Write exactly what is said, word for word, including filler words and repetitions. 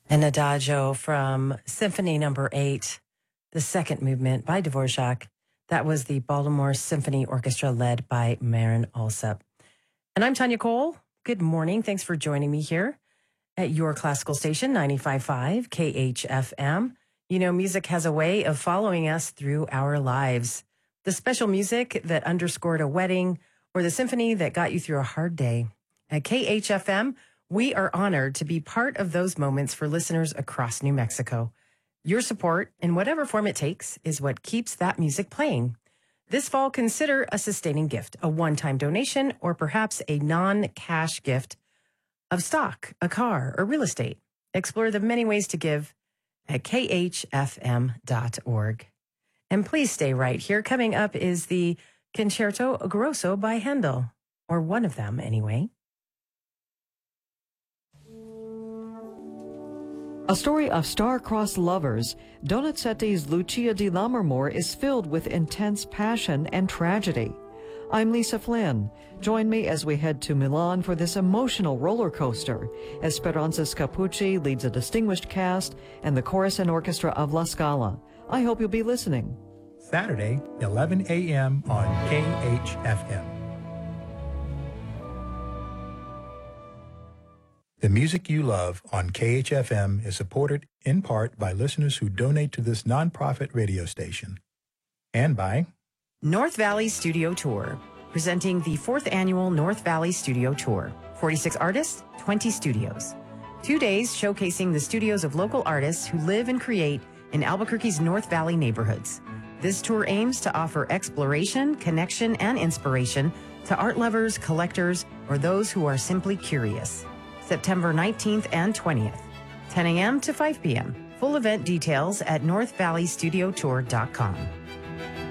An adagio from Symphony Number Eight, the second movement by Dvorak. That was the Baltimore Symphony Orchestra led by Marin Alsop. And I'm Tanya Cole. Good morning. Thanks for joining me here at your classical station, ninety-five point five K H F M. You know, music has a way of following us through our lives. The special music that underscored a wedding or the symphony that got you through a hard day. At K H F M, we are honored to be part of those moments for listeners across New Mexico. Your support, in whatever form it takes, is what keeps that music playing. This fall, consider a sustaining gift, a one-time donation, or perhaps a non-cash gift of stock, a car, or real estate. Explore the many ways to give at K H F M dot org. And please stay right here. Coming up is the Concerto Grosso by Handel, or one of them anyway. A story of star-crossed lovers, Donizetti's Lucia di Lammermoor is filled with intense passion and tragedy. I'm Lisa Flynn. Join me as we head to Milan for this emotional roller coaster. Esperanza Scapucci leads a distinguished cast and the chorus and orchestra of La Scala. I hope you'll be listening. Saturday, eleven a.m. on K H F M. The music you love on K H F M is supported in part by listeners who donate to this nonprofit radio station. And by North Valley Studio Tour, presenting the fourth annual North Valley Studio Tour. forty-six artists, twenty studios. Two days showcasing the studios of local artists who live and create in Albuquerque's North Valley neighborhoods. This tour aims to offer exploration, connection, and inspiration to art lovers, collectors, or those who are simply curious. September nineteenth and twentieth, ten a.m. to five p.m. Full event details at north valley studio tour dot com.